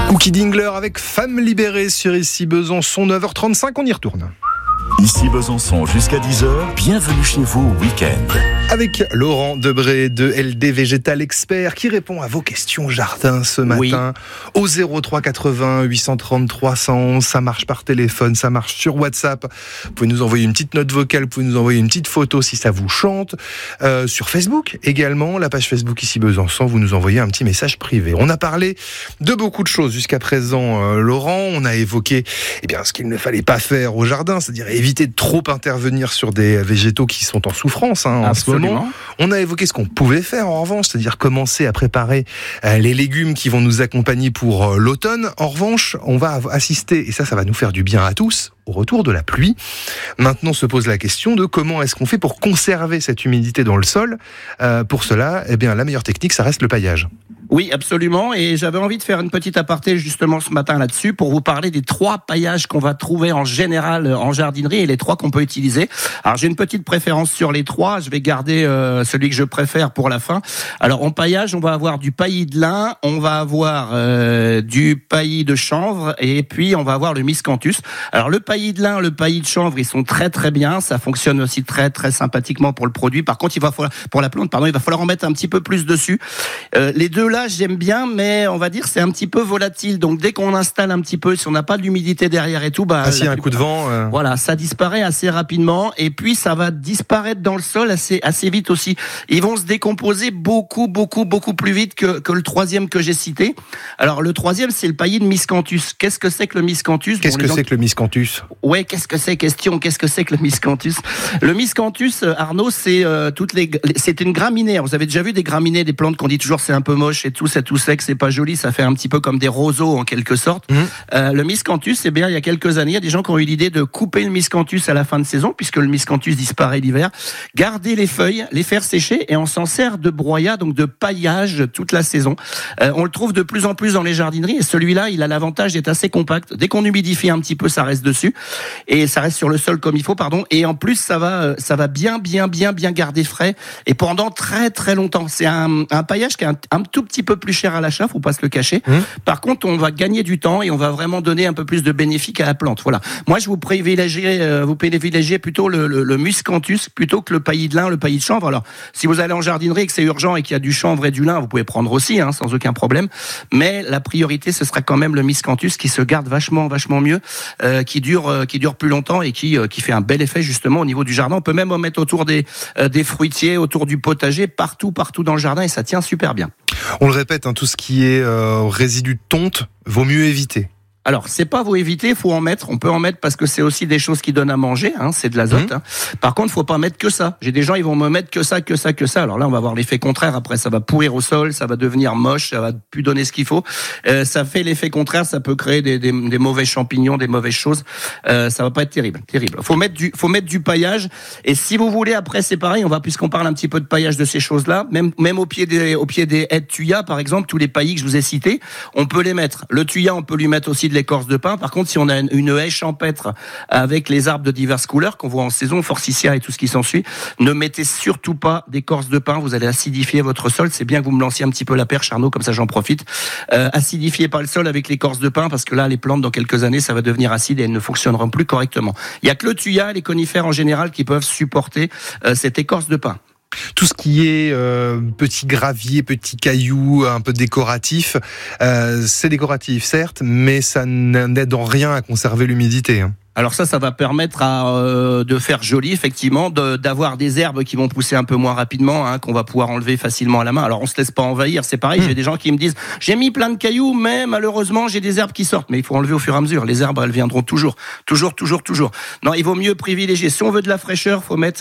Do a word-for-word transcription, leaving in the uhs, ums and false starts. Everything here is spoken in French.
Cookie Dingler avec Femme libérée sur Ici Besançon, neuf heures trente-cinq, on y retourne. Ici Besançon jusqu'à dix heures, bienvenue chez vous au week-end. Avec Laurent Debré de L D Végétal Expert qui répond à vos questions jardin ce matin oui. au zéro trois quatre-vingts huit cent trente trois cent onze. Ça marche par téléphone, ça marche sur WhatsApp. Vous pouvez nous envoyer une petite note vocale, vous pouvez nous envoyer une petite photo si ça vous chante. Euh, sur Facebook également, la page Facebook Ici Besançon, vous nous envoyez un petit message privé. On a parlé de beaucoup de choses jusqu'à présent, euh, Laurent. On a évoqué eh bien, ce qu'il ne fallait pas faire au jardin, c'est-à-dire éviter de trop intervenir sur des végétaux qui sont en souffrance hein, en ce moment. On a évoqué ce qu'on pouvait faire en revanche, c'est-à-dire commencer à préparer euh, les légumes qui vont nous accompagner pour euh, l'automne. En revanche, on va assister, et ça, ça va nous faire du bien à tous, au retour de la pluie. Maintenant se pose la question de comment est-ce qu'on fait pour conserver cette humidité dans le sol. Euh, pour cela, eh bien, la meilleure technique, ça reste le paillage. Oui, absolument. Et j'avais envie de faire une petite aparté justement ce matin là-dessus pour vous parler des trois paillages qu'on va trouver en général en jardinerie et les trois qu'on peut utiliser. Alors j'ai une petite préférence sur les trois. Je vais garder euh, celui que je préfère pour la fin. Alors en paillage, on va avoir du paillis de lin, on va avoir euh, du paillis de chanvre et puis on va avoir le miscanthus. Alors le paillis de lin, le paillis de chanvre, ils sont très très bien. Ça fonctionne aussi très très sympathiquement pour le produit. Par contre, il va falloir pour la plante, pardon, il va falloir en mettre un petit peu plus dessus. Euh, les deux là, j'aime bien, mais on va dire c'est un petit peu volatile. Donc dès qu'on installe un petit peu, si on n'a pas d'humidité derrière et tout, bah ah, si un coup de vent, euh... voilà, ça disparaît assez rapidement. Et puis ça va disparaître dans le sol assez assez vite aussi. Ils vont se décomposer beaucoup beaucoup beaucoup plus vite que que le troisième que j'ai cité. Alors le troisième, c'est le paillis de miscanthus. Qu'est-ce que c'est que le miscanthus? Qu'est-ce bon, que c'est que le miscanthus? Ouais, qu'est-ce que c'est? Question. Qu'est-ce que c'est que le miscanthus? Le miscanthus, Arnaud, c'est euh, toutes les, c'est une graminées. Vous avez déjà vu des graminées, des plantes qu'on dit toujours c'est un peu moche et tout, c'est tout sec, c'est pas joli, ça fait un petit peu comme des roseaux en quelque sorte. Mmh. Euh, le miscanthus, eh bien, il y a quelques années, il y a des gens qui ont eu l'idée de couper le miscanthus à la fin de saison, puisque le miscanthus disparaît l'hiver, garder les feuilles, les faire sécher, et on s'en sert de broyat, donc de paillage toute la saison. Euh, on le trouve de plus en plus dans les jardineries, et celui-là, il a l'avantage d'être assez compact. Dès qu'on humidifie un petit peu, ça reste dessus, et ça reste sur le sol comme il faut, pardon, et en plus, ça va, ça va bien, bien, bien, bien garder frais, et pendant très, très longtemps. C'est un, un paillage qui est un, un tout petit peu plus cher à l'achat, faut pas se le cacher. Mmh. Par contre, on va gagner du temps et on va vraiment donner un peu plus de bénéfices à la plante. Voilà. Moi, je vous privilégierais, euh, vous privilégierais plutôt le, le, le miscanthus plutôt que le paillis de lin, le paillis de chanvre. Alors, si vous allez en jardinerie et que c'est urgent et qu'il y a du chanvre et du lin, vous pouvez prendre aussi, hein, sans aucun problème. Mais la priorité, ce sera quand même le miscanthus qui se garde vachement, vachement mieux, euh, qui dure, euh, qui dure plus longtemps et qui, euh, qui fait un bel effet justement au niveau du jardin. On peut même en mettre autour des, euh, des fruitiers, autour du potager, partout, partout dans le jardin et ça tient super bien. On le répète, hein, tout ce qui est euh, résidu de tonte, vaut mieux éviter. Alors, c'est pas vous éviter, faut en mettre. On peut en mettre parce que c'est aussi des choses qui donnent à manger, hein, c'est de l'azote. Mmh. Hein. Par contre, faut pas mettre que ça. J'ai des gens, ils vont me mettre que ça, que ça, que ça. Alors là, on va avoir l'effet contraire. Après, ça va pourrir au sol, ça va devenir moche, ça va plus donner ce qu'il faut. Euh, ça fait l'effet contraire, ça peut créer des, des, des mauvais champignons, des mauvaises choses. Euh, ça va pas être terrible, terrible. Faut mettre du, faut mettre du paillage. Et si vous voulez, après, c'est pareil. On va, puisqu'on parle un petit peu de paillage de ces choses-là, même, même au pied des, au pied des haies de thuya, par exemple, tous les paillis que je vous ai cités, on peut les mettre. Le thuya, on peut lui mettre aussi de l'écorce de pin. Par contre, si on a une haie champêtre avec les arbres de diverses couleurs qu'on voit en saison, forsythia et tout ce qui s'ensuit, ne mettez surtout pas d'écorce de pin. Vous allez acidifier votre sol. C'est bien que vous me lanciez un petit peu la perche, Arnaud, comme ça j'en profite. Euh, acidifiez pas le sol avec l'écorce de pin parce que là, les plantes, dans quelques années, ça va devenir acide et elles ne fonctionneront plus correctement. Il y a que le thuya, les conifères en général, qui peuvent supporter euh, cette écorce de pin. Tout ce qui est euh, petit gravier, petit caillou, un peu décoratif, euh, c'est décoratif certes, mais ça n'aide en rien à conserver l'humidité. Hein. Alors ça, ça va permettre à, euh, de faire joli, effectivement, de, d'avoir des herbes qui vont pousser un peu moins rapidement, hein, qu'on va pouvoir enlever facilement à la main. Alors on se laisse pas envahir, c'est pareil. Mmh. J'ai des gens qui me disent, j'ai mis plein de cailloux, mais malheureusement j'ai des herbes qui sortent. Mais il faut enlever au fur et à mesure. Les herbes, elles viendront toujours, toujours, toujours, toujours. Non, il vaut mieux privilégier. Si on veut de la fraîcheur, faut mettre